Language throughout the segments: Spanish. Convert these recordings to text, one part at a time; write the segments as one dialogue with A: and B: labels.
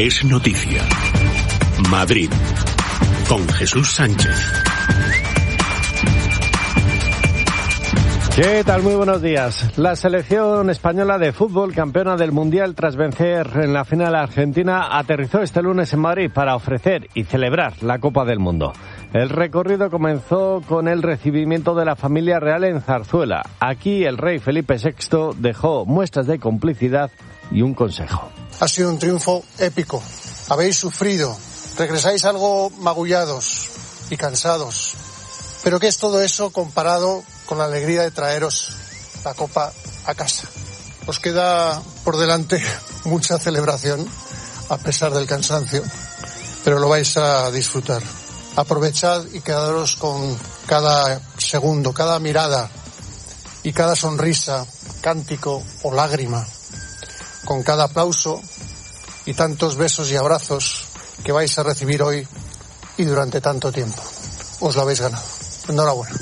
A: Es noticia. Madrid, con Jesús Sánchez.
B: ¿Qué tal? Muy buenos días. La selección española de fútbol, campeona del Mundial tras vencer en la final a Argentina, aterrizó este lunes en Madrid para ofrecer y celebrar la Copa del Mundo. El recorrido comenzó con el recibimiento de la familia real en Zarzuela. Aquí el rey Felipe VI dejó muestras de complicidad y un consejo.
C: Ha sido un triunfo épico. Habéis sufrido, regresáis algo magullados y cansados. Pero ¿qué es todo eso comparado con la alegría de traeros la copa a casa? Os queda por delante mucha celebración, a pesar del cansancio, pero lo vais a disfrutar. Aprovechad y quedaros con cada segundo, cada mirada y cada sonrisa, cántico o lágrima, con cada aplauso y tantos besos y abrazos que vais a recibir hoy y durante tanto tiempo. Os lo habéis ganado. Enhorabuena.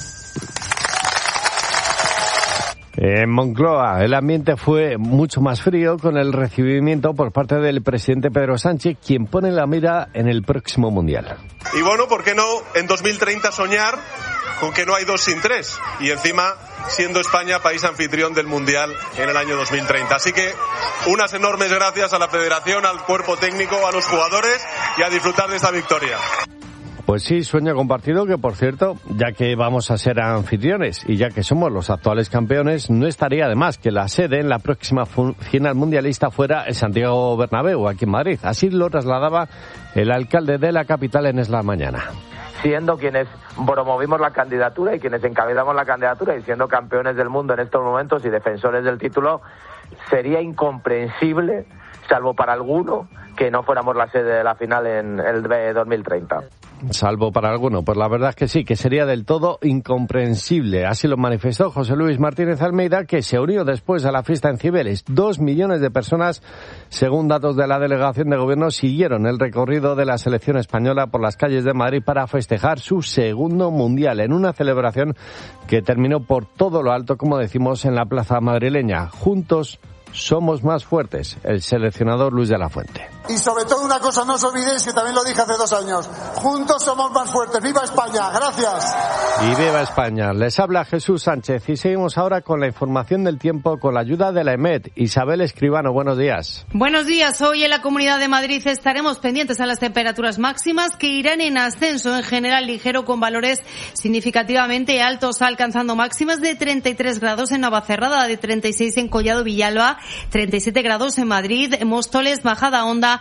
B: En Moncloa el ambiente fue mucho más frío con el recibimiento por parte del presidente Pedro Sánchez, quien pone la mira en el próximo Mundial.
D: Y bueno, ¿por qué no en 2030 soñar con que no hay 2 sin 3? Y encima siendo España país anfitrión del Mundial en el año 2030. Así que unas enormes gracias a la Federación, al cuerpo técnico, a los jugadores y a disfrutar de esta victoria.
B: Pues sí, sueño compartido que, por cierto, ya que vamos a ser anfitriones y ya que somos los actuales campeones, no estaría de más que la sede en la próxima final mundialista fuera el Santiago Bernabéu, aquí en Madrid. Así lo trasladaba el alcalde de la capital en Es la Mañana.
E: Siendo quienes promovimos la candidatura y quienes encabezamos la candidatura y siendo campeones del mundo en estos momentos y defensores del título, sería incomprensible, salvo para alguno, que no fuéramos la sede de la final en el 2030.
B: Salvo para alguno, pues la verdad es que sí, que sería del todo incomprensible. Así lo manifestó José Luis Martínez Almeida, que se unió después a la fiesta en Cibeles. 2 millones de personas, según datos de la delegación de gobierno, siguieron el recorrido de la selección española por las calles de Madrid para festejar su segundo mundial, en una celebración que terminó por todo lo alto, como decimos, en la plaza madrileña. Juntos somos más fuertes, el seleccionador Luis de la Fuente.
C: Y sobre todo una cosa, no os olvidéis que también lo dije hace 2 años. Juntos somos más fuertes. ¡Viva España! ¡Gracias!
B: Y viva España. Les habla Jesús Sánchez y seguimos ahora con la información del tiempo con la ayuda de la EMET. Isabel Escribano, buenos días.
F: Buenos días. Hoy en la Comunidad de Madrid estaremos pendientes a las temperaturas máximas que irán en ascenso, en general ligero, con valores significativamente altos, alcanzando máximas de 33 grados en Navacerrada, de 36 en Collado Villalba, 37 grados en Madrid, en Móstoles, Majadahonda,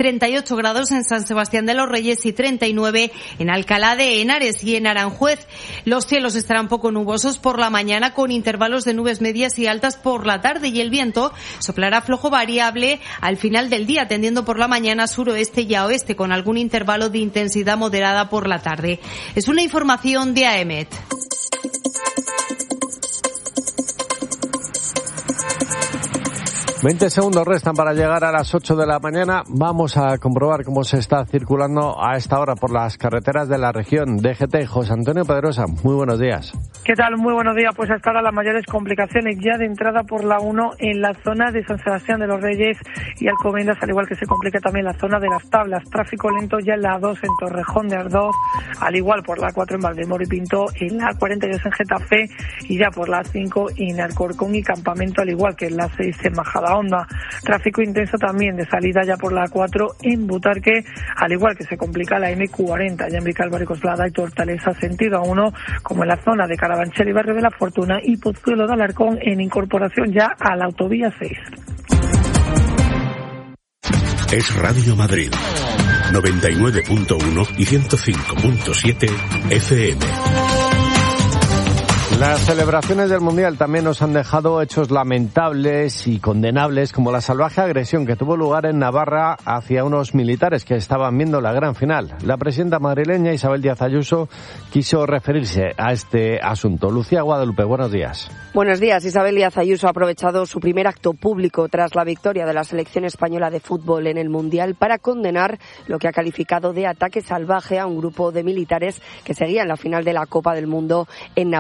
F: 38 grados en San Sebastián de los Reyes y 39 en Alcalá de Henares y en Aranjuez. Los cielos estarán poco nubosos por la mañana, con intervalos de nubes medias y altas por la tarde, y el viento soplará flojo variable al final del día, tendiendo por la mañana suroeste y a oeste, con algún intervalo de intensidad moderada por la tarde. Es una información de AEMET.
B: 20 segundos restan para llegar a las 8 de la mañana. Vamos a comprobar cómo se está circulando a esta hora por las carreteras de la región. DGT, José Antonio Pedrosa, muy buenos días.
G: ¿Qué tal? Muy buenos días. Pues hasta ahora las mayores complicaciones ya de entrada por la 1 en la zona de San Sebastián de los Reyes y Alcobendas, al igual que se complica también la zona de las Tablas. Tráfico lento ya en la 2 en Torrejón de Ardoz, al igual por la 4 en Valdemoro y Pinto, en la 42 en Getafe y ya por la 5 en Alcorcón y Campamento, al igual que en la 6 en Majadahonda. Tráfico intenso también de salida ya por la 4 en Butarque, al igual que se complica la M40 ya en Vicálvaro y Coslada y Hortaleza sentido A1, como en la zona de Carabanchel y Barrio de la Fortuna y Pozuelo de Alarcón en incorporación ya a la autovía 6.
A: Es Radio Madrid, 99.1 y 105.7 FM.
B: Las celebraciones del Mundial también nos han dejado hechos lamentables y condenables, como la salvaje agresión que tuvo lugar en Navarra hacia unos militares que estaban viendo la gran final. La presidenta madrileña Isabel Díaz Ayuso quiso referirse a este asunto. Lucía Guadalupe, buenos días.
H: Buenos días. Isabel Díaz Ayuso ha aprovechado su primer acto público tras la victoria de la selección española de fútbol en el Mundial para condenar lo que ha calificado de ataque salvaje a un grupo de militares que seguían la final de la Copa del Mundo en Navarra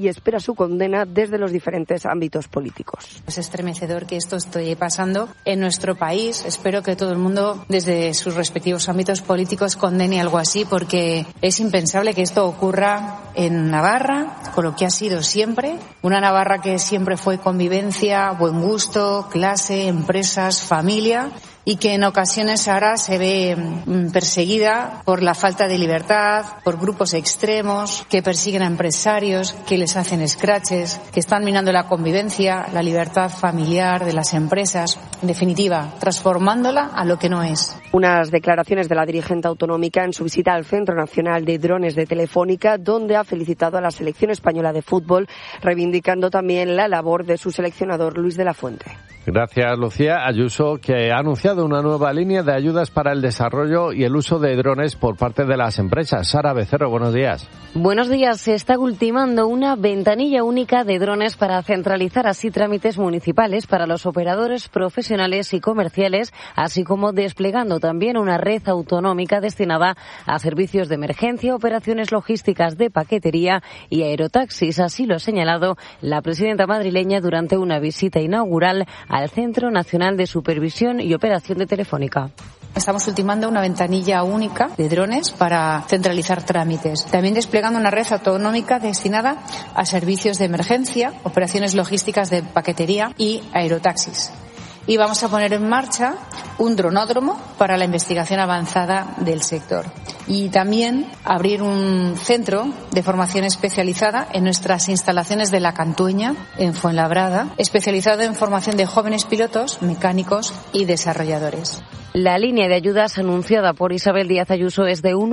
H: y espera su condena desde los diferentes ámbitos políticos.
I: Es estremecedor que esto esté pasando en nuestro país. Espero que todo el mundo, desde sus respectivos ámbitos políticos, condene algo así, porque es impensable que esto ocurra en Navarra, con lo que ha sido siempre. Una Navarra que siempre fue convivencia, buen gusto, clase, empresas, familia, y que en ocasiones ahora se ve perseguida por la falta de libertad, por grupos extremos que persiguen a empresarios, que les hacen escraches, que están minando la convivencia, la libertad familiar de las empresas, en definitiva, transformándola a lo que no es.
H: Unas declaraciones de la dirigente autonómica en su visita al Centro Nacional de Drones de Telefónica, donde ha felicitado a la selección española de fútbol, reivindicando también la labor de su seleccionador Luis de la Fuente.
B: Gracias, Lucía. Ayuso, que ha anunciado una nueva línea de ayudas para el desarrollo y el uso de drones por parte de las empresas. Sara Becerro, buenos días.
J: Buenos días. Se está ultimando una ventanilla única de drones para centralizar así trámites municipales para los operadores profesionales y comerciales, así como desplegando también una red autonómica destinada a servicios de emergencia, operaciones logísticas de paquetería y aerotaxis. Así lo ha señalado la presidenta madrileña durante una visita inaugural al Centro Nacional de Supervisión y Operación de Telefónica.
I: Estamos ultimando una ventanilla única de drones para centralizar trámites. También desplegando una red autonómica destinada a servicios de emergencia, operaciones logísticas de paquetería y aerotaxis. Y vamos a poner en marcha un dronódromo para la investigación avanzada del sector. Y también abrir un centro de formación especializada en nuestras instalaciones de La Cantueña, en Fuenlabrada, especializado en formación de jóvenes pilotos, mecánicos y desarrolladores.
J: La línea de ayudas anunciada por Isabel Díaz Ayuso es de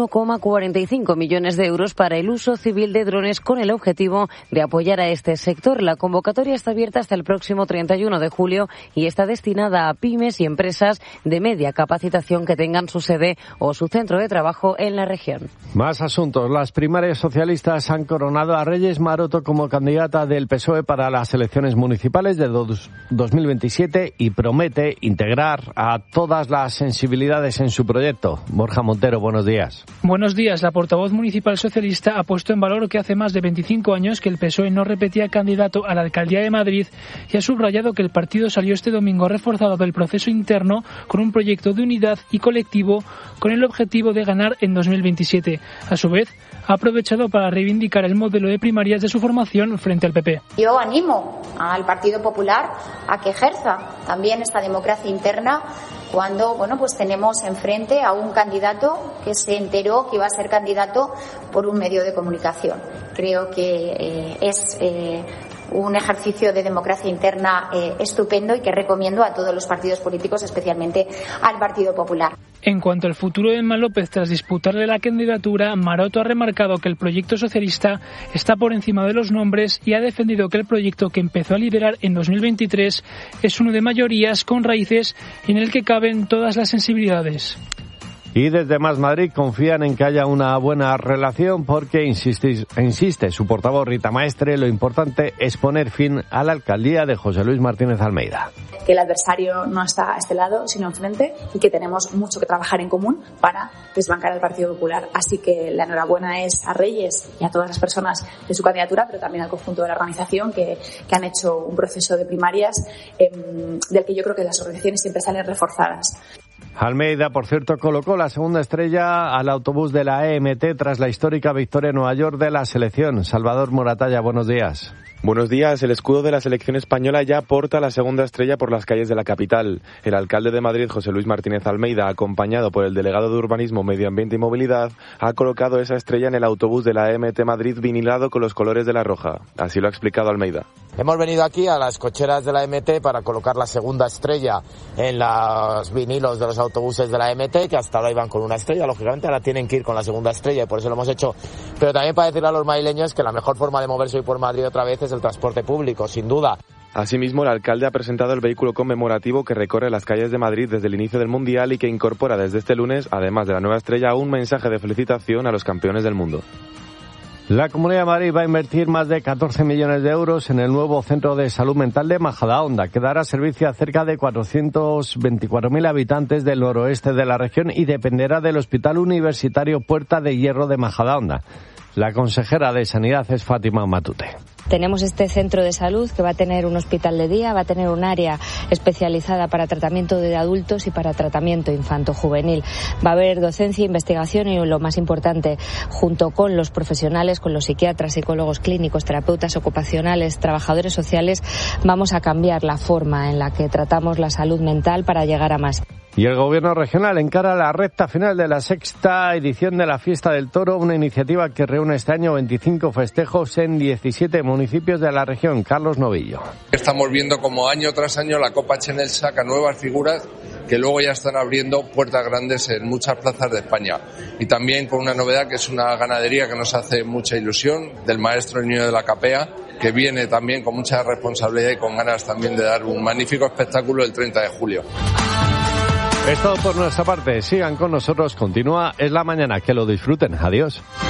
J: 1,45 millones de euros para el uso civil de drones, con el objetivo de apoyar a este sector. La convocatoria está abierta hasta el próximo 31 de julio y está destinada a pymes y empresas de media capacitación que tengan su sede o su centro de trabajo en la región.
B: Más asuntos. Las primarias socialistas han coronado a Reyes Maroto como candidata del PSOE para las elecciones municipales de 2027 y promete integrar a todas las sensibilidades en su proyecto. Borja Montero, buenos días.
K: Buenos días. La portavoz municipal socialista ha puesto en valor que hace más de 25 años que el PSOE no repetía candidato a la alcaldía de Madrid y ha subrayado que el partido salió este domingo reforzado del proceso interno con un proyecto de unidad y colectivo con el objetivo de ganar en 2027. A su vez, ha aprovechado para reivindicar el modelo de primarias de su formación frente al PP.
L: Yo animo al Partido Popular a que ejerza también esta democracia interna cuando pues tenemos enfrente a un candidato que se enteró que iba a ser candidato por un medio de comunicación. Creo que es un ejercicio de democracia interna estupendo y que recomiendo a todos los partidos políticos, especialmente al Partido Popular.
K: En cuanto al futuro de Emma López tras disputarle la candidatura, Maroto ha remarcado que el proyecto socialista está por encima de los nombres y ha defendido que el proyecto que empezó a liderar en 2023 es uno de mayorías con raíces en el que caben todas las sensibilidades.
B: Y desde Más Madrid confían en que haya una buena relación porque, insiste su portavoz Rita Maestre, lo importante es poner fin a la alcaldía de José Luis Martínez Almeida.
M: Que el adversario no está a este lado, sino enfrente, y que tenemos mucho que trabajar en común para desbancar al Partido Popular. Así que la enhorabuena es a Reyes y a todas las personas de su candidatura, pero también al conjunto de la organización que han hecho un proceso de primarias del que yo creo que las organizaciones siempre salen reforzadas.
B: Almeida, por cierto, colocó la segunda estrella al autobús de la EMT tras la histórica victoria en Nueva York de la selección. Salvador Moratalla, buenos días.
N: Buenos días. El escudo de la selección española ya porta la segunda estrella por las calles de la capital. El alcalde de Madrid, José Luis Martínez Almeida, acompañado por el delegado de Urbanismo, Medio Ambiente y Movilidad, ha colocado esa estrella en el autobús de la EMT Madrid vinilado con los colores de la roja. Así lo ha explicado Almeida.
O: Hemos venido aquí a las cocheras de la EMT para colocar la segunda estrella en los vinilos de los autobuses de la EMT, que hasta ahora iban con una estrella. Lógicamente ahora tienen que ir con la segunda estrella y por eso lo hemos hecho. Pero también para decirle a los madrileños que la mejor forma de moverse hoy por Madrid otra vez es el transporte público, sin duda.
N: Asimismo, el alcalde ha presentado el vehículo conmemorativo que recorre las calles de Madrid desde el inicio del Mundial y que incorpora desde este lunes, además de la nueva estrella, un mensaje de felicitación a los campeones del mundo.
B: La Comunidad de Madrid va a invertir más de 14 millones de euros en el nuevo Centro de Salud Mental de Majadahonda, que dará servicio a cerca de 424.000 habitantes del noroeste de la región y dependerá del Hospital Universitario Puerta de Hierro de Majadahonda. La consejera de Sanidad es Fátima Matute.
P: tenemos este centro de salud que va a tener un hospital de día, va a tener un área especializada para tratamiento de adultos y para tratamiento infanto-juvenil. Va a haber docencia, investigación y, lo más importante, junto con los profesionales, con los psiquiatras, psicólogos clínicos, terapeutas ocupacionales, trabajadores sociales, vamos a cambiar la forma en la que tratamos la salud mental para llegar a más.
B: Y el Gobierno regional encara la recta final de la sexta edición de la Fiesta del Toro, una iniciativa que reúne este año 25 festejos en 17 municipios de la región. Carlos Novillo.
Q: Estamos viendo como año tras año la Copa Chenel saca nuevas figuras que luego ya están abriendo puertas grandes en muchas plazas de España. Y también con una novedad que es una ganadería que nos hace mucha ilusión, del maestro Niño de la Capea, que viene también con mucha responsabilidad y con ganas también de dar un magnífico espectáculo el 30 de julio.
B: Es todo por nuestra parte. Sigan con nosotros. Continúa Es la Mañana. Que lo disfruten. Adiós.